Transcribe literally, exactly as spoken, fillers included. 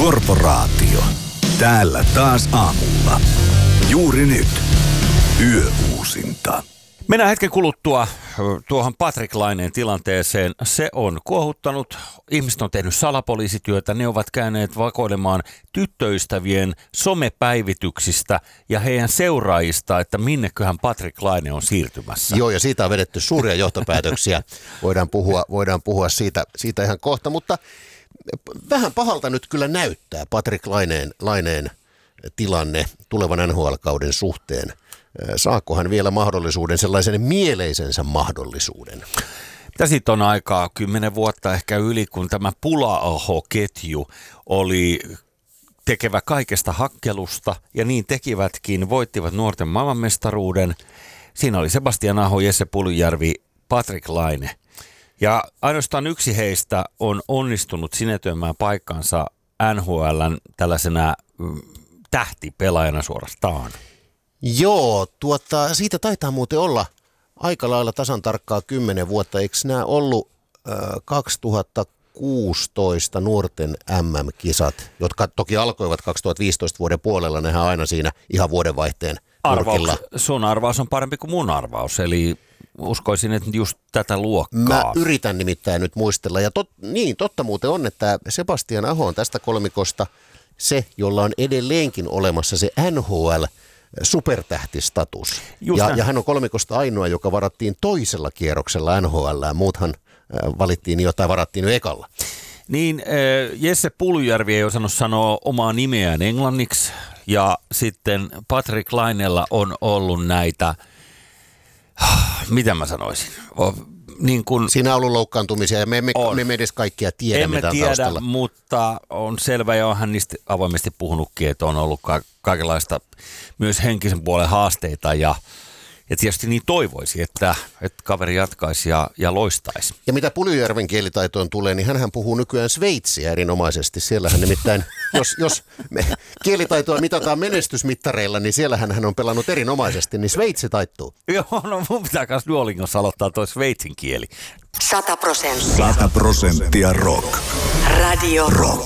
Korporaatio. Täällä taas aamulla. Juuri nyt. Yöuusinta. Mennään hetken kuluttua tuohon Patrick Laineen tilanteeseen. Se on kuohuttanut. Ihmiset on tehnyt salapoliisityötä. Ne ovat käyneet vakoilemaan tyttöystävien somepäivityksistä ja heidän seuraajista, että minneköhän Patrick Laine on siirtymässä. Joo, ja siitä on vedetty suuria johtopäätöksiä. Voidaan puhua, voidaan puhua siitä, siitä ihan kohta, mutta vähän pahalta nyt kyllä näyttää Patrick Laineen, Laineen tilanne tulevan N H L-kauden suhteen. Saako hän vielä mahdollisuuden, sellaisen mieleisensä mahdollisuuden? Mitä siitä on aikaa? Kymmenen vuotta ehkä yli, kun tämä Pula-aho-ketju oli tekevä kaikesta hakkelusta, ja niin tekivätkin, voittivat nuorten maailmanmestaruuden. Siinä oli Sebastian Aho, Jesse Puljujärvi, Patrick Laine. Ja ainoastaan yksi heistä on onnistunut sinetöimään paikkansa N H L:n tällaisena mm, tähtipelaajana suorastaan. Joo, tuota, siitä taitaa muuten olla aika lailla tasan tarkkaa kymmenen vuotta. Eikö nämä ollut äh, kaksituhattakuusitoista nuorten M M-kisat, jotka toki alkoivat kaksituhattaviisitoista vuoden puolella, nehän aina siinä ihan vuodenvaihteen nurkilla. Sun arvaus on parempi kuin mun arvaus, eli uskoisin, että just tätä luokkaa. Mä yritän nimittäin nyt muistella, ja tot, niin, totta muuten on, että Sebastian Aho on tästä kolmikosta se, jolla on edelleenkin olemassa se N H L supertähtistatus. Ja, ja hän on kolmikosta ainoa, joka varattiin toisella kierroksella N H L. Muuthan äh, valittiin jo tai varattiin jo ekalla. Niin, äh, Jesse Puljujärvi ei osannut sanoa omaa nimeään englanniksi. Ja sitten Patrick Lainella on ollut näitä, mitä mä sanoisin, niin kun siinä on ollut loukkaantumisia ja me emme, me emme edes kaikkia tiedä, emme mitä on tiedä, taustalla. Mutta on selvä ja on hän niistä avoimesti puhunutkin, että on ollut ka- kaikenlaista myös henkisen puolen haasteita ja, ja tietysti niin toivoisi, että, että kaveri jatkaisi ja, ja loistaisi. Ja mitä Puljujärven kielitaitoon tulee, niin hänhän puhuu nykyään sveitsiä erinomaisesti. Siellähän nimittäin, jos, jos me kielitaitoa mitataan menestysmittareilla, niin siellähän hän on pelannut erinomaisesti, niin sveitsi taittuu. Joo, no mun pitää myös Duolingossa aloittaa toi sveitsin kieli. Sata prosenttia. Sata prosenttia rock. Radio Rock.